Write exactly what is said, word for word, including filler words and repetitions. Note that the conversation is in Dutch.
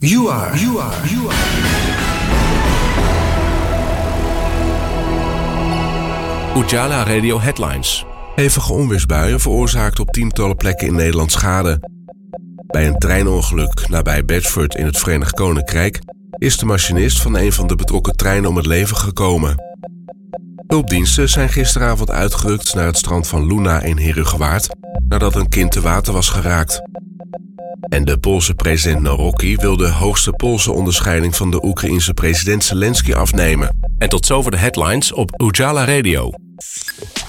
You are, you are, you are. Ujala Radio Headlines. Hevige onweersbuien veroorzaakten op tientallen plekken in Nederland schade. Bij een treinongeluk nabij Bedford in het Verenigd Koninkrijk is de machinist van een van de betrokken treinen om het leven gekomen. Hulpdiensten zijn gisteravond uitgerukt naar het strand van Luna in Herugewaard nadat een kind te water was geraakt. En de Poolse president Nawrocki wil de hoogste Poolse onderscheiding van de Oekraïense president Zelensky afnemen. En tot zover de headlines op Ujala Radio.